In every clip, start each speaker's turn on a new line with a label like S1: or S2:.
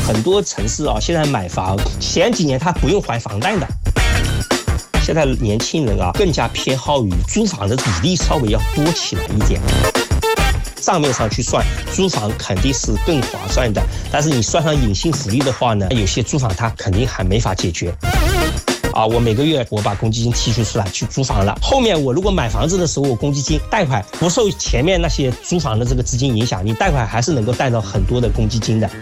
S1: 很多城市啊，现在买房前几年他不用还房贷的。现在年轻人啊，更加偏好于租房的比例稍微要多起来一点。账面上去算，租房肯定是更划算的，但是你算上隐性福利的话呢，有些租房它肯定还没法解决。我每个月我把公积金提取出来去租房了，后面我如果买房子的时候，我公积金贷款不受前面那些租房的这个资金影响，你贷款还是能够贷到很多的公积金的。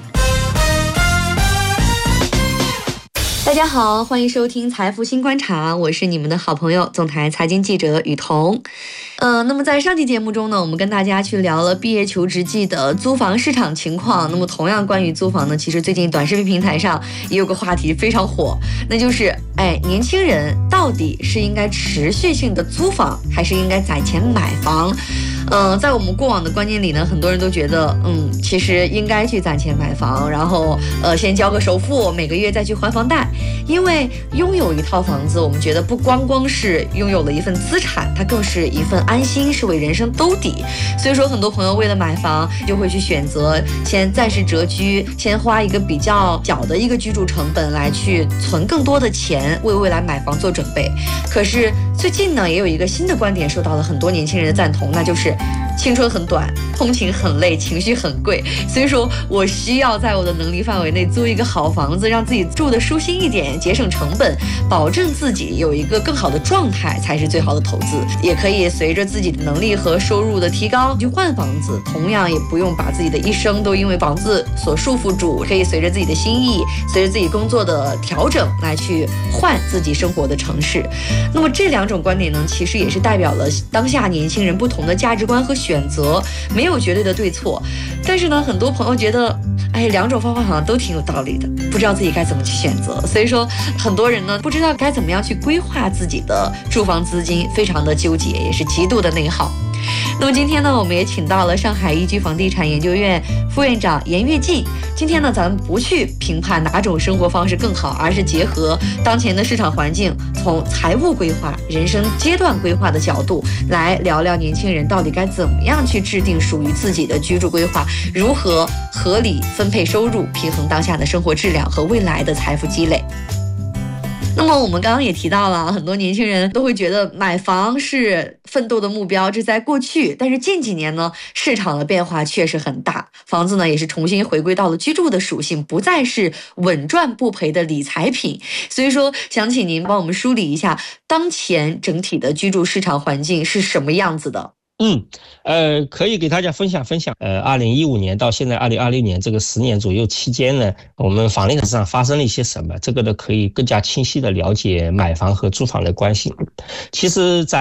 S2: 大家好，欢迎收听财富新观察，我是你们的好朋友总台财经记者雨桐。那么在上期节目中呢，我们跟大家去聊了毕业求职季的租房市场情况。那么同样关于租房呢，其实最近短视频平台上也有个话题非常火，那就是年轻人到底是应该持续性的租房，还是应该攒钱买房？在我们过往的观念里呢，很多人都觉得其实应该去攒钱买房，然后先交个首付，每个月再去还房贷。因为拥有一套房子，我们觉得不光是拥有了一份资产，它更是一份安心，是为人生兜底。所以说很多朋友为了买房就会去选择先暂时谪居，先花一个比较小的一个居住成本来去存更多的钱，为未来买房做准备。可是最近呢，也有一个新的观点受到了很多年轻人的赞同，那就是青春很短，通勤很累，情绪很贵，所以说我需要在我的能力范围内租一个好房子，让自己住得舒心一点，节省成本，保证自己有一个更好的状态，才是最好的投资。也可以随着自己的能力和收入的提高去换房子，同样也不用把自己的一生都因为房子所束缚住，可以随着自己的心意，随着自己工作的调整来去换自己生活的城市。那么这两种观点呢，其实也是代表了当下年轻人不同的价值观和选择，没有绝对的对错。但是呢，很多朋友觉得两种方法好像都挺有道理的，不知道自己该怎么去选择。所以说很多人呢，不知道该怎么样去规划自己的住房资金，非常的纠结，也是极度的内耗。那么今天呢，我们也请到了上海易居房地产研究院副院长严跃进。今天呢，咱们不去评判哪种生活方式更好，而是结合当前的市场环境，从财务规划、人生阶段规划的角度来聊聊年轻人到底该怎么样去制定属于自己的居住规划，如何合理分配收入，平衡当下的生活质量和未来的财富积累。那么我们刚刚也提到了，很多年轻人都会觉得买房是奋斗的目标，这在过去。但是近几年呢，市场的变化确实很大，房子呢也是重新回归到了居住的属性，不再是稳赚不赔的理财品。所以说想请您帮我们梳理一下当前整体的居住市场环境是什么样子的。
S1: 可以给大家分享。2015年到现在2026年这个10年左右期间呢，我们房地产市场发生了一些什么？这个呢可以更加清晰的了解买房和租房的关系。其实在